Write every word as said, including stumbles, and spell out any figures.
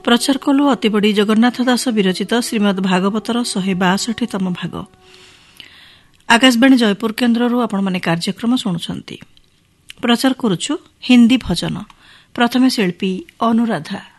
ପ୍ରଚାର କଲୁ ଅତିବଡ଼ି ଜଗନ୍ନାଥ ଦାସ ବିରଚିତ ଶ୍ରୀମଦ୍ ଭାଗବତର ଶହେ ବାଷଠିତମ ଭାଗ। ଆକାଶବାଣୀ ଜୟପୁର କେନ୍ଦ୍ରରୁ ଆପଣମାନେ କାର୍ଯ୍ୟକ୍ରମ ଶୁଣୁଛନ୍ତି। ପ୍ରଚାର କରୁଛୁ ହିନ୍ଦୀ ଭଜନ। ପ୍ରଥମେ ଶିଳ୍ପୀ ଅନୁରାଧା।